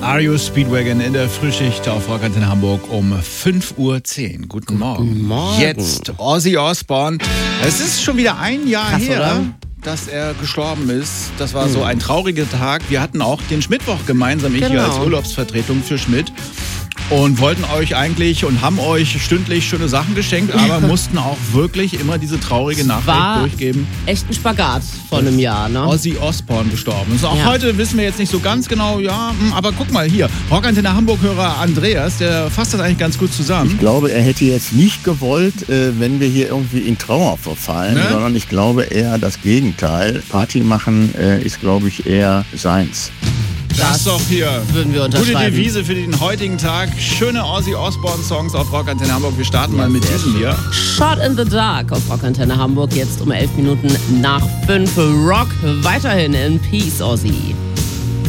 REO Speedwagon in der Frühschicht auf Rock Antenne Hamburg um 5:10 Uhr. Guten Morgen. Jetzt Ozzy Osbourne. Es ist schon wieder ein Jahr Krass, her, oder? dass er gestorben ist. Das war so ein trauriger Tag. Wir hatten auch den Schmidtwoch gemeinsam, ich hier als Urlaubsvertretung für Schmidt. Und wollten euch eigentlich und haben euch stündlich schöne Sachen geschenkt, aber mussten auch wirklich immer diese traurige Nachricht durchgeben. Echt ein Spagat vor einem Jahr, ne? Ozzy Osbourne gestorben ist. Auch heute wissen wir jetzt nicht so ganz genau, aber guck mal hier. Rock Antenne Hamburg-Hörer Andreas, der fasst das eigentlich ganz gut zusammen. Ich glaube, er hätte jetzt nicht gewollt, wenn wir hier irgendwie in Trauer verfallen, sondern ich glaube eher das Gegenteil. Party machen ist, glaube ich, eher seins. Das ist doch hier. Würden wir unterschreiben. Gute Devise für den heutigen Tag. Schöne Ozzy Osbourne Songs auf Rock Antenne Hamburg. Wir starten mal mit diesem hier. Shot in the Dark auf Rock Antenne Hamburg. Jetzt um 11 Minuten nach 5. Rock weiterhin in Peace, Ozzy.